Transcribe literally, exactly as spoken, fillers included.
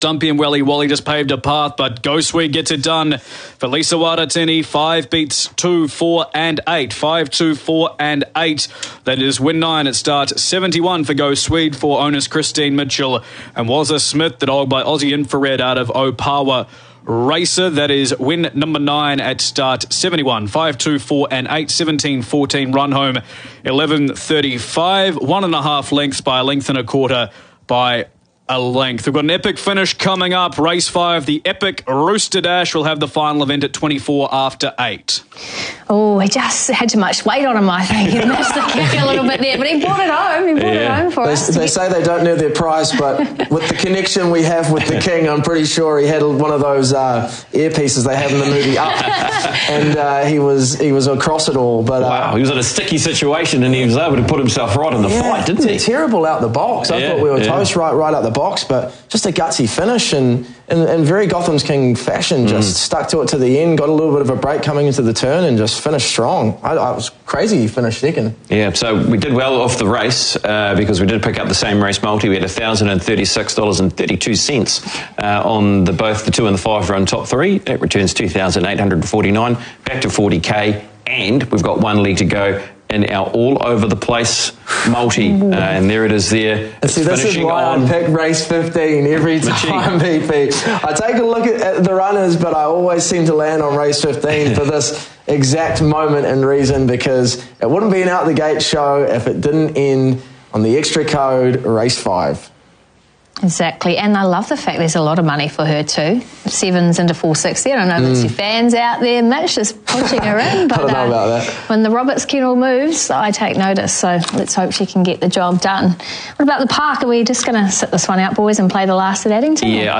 Dumpy and Welly Wally just paved a path, but Go Swede gets it done. For Lisa Waratini, five beats two, four and eight. Five, two, four and eight. That is win nine at start seventy-one for Go Swede for owners Christine Mitchell and Wazza Smith, the dog by Aussie Infrared out of Opawa Racer. That is win number nine at start seventy-one. Five, two, four and eight. seventeen, fourteen run home. eleven thirty-five. One and a half lengths by a length and a quarter by a length. We've got an epic finish coming up. Race five, the Epic Rooster Dash, will have the final event at twenty-four after eight. Oh, he just had too much weight on him, I think. He missed the kick a little bit there, but he brought it home. He brought yeah. it home for they, us. They say they don't know their prize, but with the connection we have with the King, I'm pretty sure he had one of those uh, earpieces they have in the movie Up, and uh, he was he was across it all. But uh, wow, he was in a sticky situation, and he was able to put himself right in the yeah, fight, didn't he? Terrible out the box. I yeah, thought we were yeah. toast right right out the box, but just a gutsy finish, and in, in very Gotham's King fashion, just mm. stuck to it to the end, got a little bit of a break coming into the turn, and just finished strong. I, I was crazy he finished second. Yeah, so we did well off the race uh, because we did pick up the same race multi. We had one thousand thirty-six dollars and thirty-two cents uh, on the both the two and the five run top three. That returns two thousand eight hundred forty-nine, back to forty K, and we've got one leg to go in our all over the place multi, uh, and there it is there. It's See, this is why I pick race fifteen every time, B P. I take a look at, at the runners, but I always seem to land on race fifteen for this exact moment and reason, because it wouldn't be an out the gate show if it didn't end on the extra code race five. Exactly, and I love the fact there's a lot of money for her too. Sevens into four sixty. I don't know if mm. it's your fans out there, Mitch, just pushing her in. But I don't know uh, about that. When the Roberts kennel moves, I take notice. So let's hope she can get the job done. What about the park? Are we just going to sit this one out, boys, and play the last at Addington? Yeah.